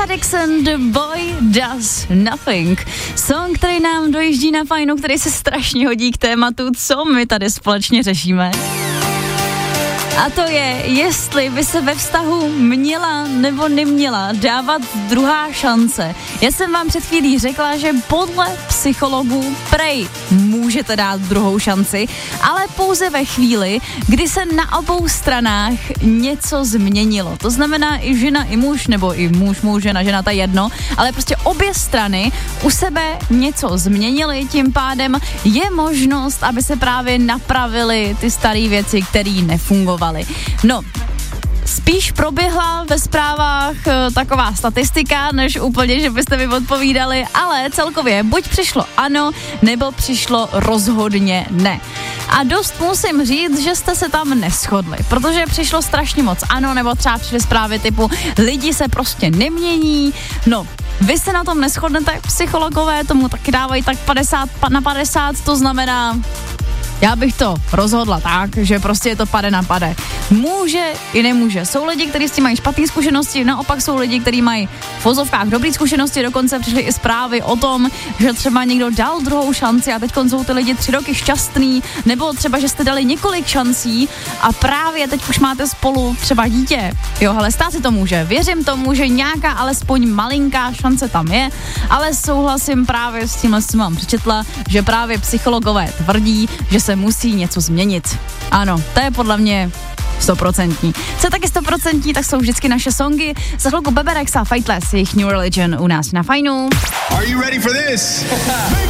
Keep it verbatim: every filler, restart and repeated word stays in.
Lisa Dixon, The Boy Does Nothing. Song, který nám dojíždí na Fajnu, který se strašně hodí k tématu, co my tady společně řešíme. A to je, jestli by se ve vztahu měla nebo neměla dávat druhá šance. Já jsem vám před chvílí řekla, že podle psychologů prej můžete dát druhou šanci, ale pouze ve chvíli, kdy se na obou stranách něco změnilo. To znamená i žena, i muž, nebo i muž, muž, žena, žena, to je jedno, ale prostě obě strany u sebe něco změnily, tím pádem je možnost, aby se právě napravily ty staré věci, které nefungovaly. No, spíš proběhla ve zprávách taková statistika, než úplně, že byste mi odpovídali, ale celkově buď přišlo ano, nebo přišlo rozhodně ne. A dost musím říct, že jste se tam neshodli, protože přišlo strašně moc ano, nebo třeba přišly zprávy typu lidi se prostě nemění. No, vy se na tom neshodnete, psychologové tomu taky dávají tak padesát na padesát, to znamená, já bych to rozhodla tak, že prostě je to pade na pade. Může i nemůže. Jsou lidi, kteří s tím mají špatné zkušenosti, naopak jsou lidi, kteří mají v vozovkách dobré zkušenosti, dokonce přišly i zprávy o tom, že třeba někdo dal druhou šanci a teď jsou ty lidi tři roky šťastný, nebo třeba, že jste dali několik šancí a právě teď už máte spolu třeba dítě. Jo, hele, stát si to může. Věřím tomu, že nějaká alespoň malinká šance tam je, ale souhlasím právě s tímhle, co mám přečetla, že právě psychologové tvrdí, že se musí něco změnit. Ano, to je podle mě stoprocentní. Co je taky stoprocentní, tak jsou vždycky naše songy. Za chvilku Bebe Rexha, Fightless, jejich New Religion u nás na Fajnu. Are you ready for this?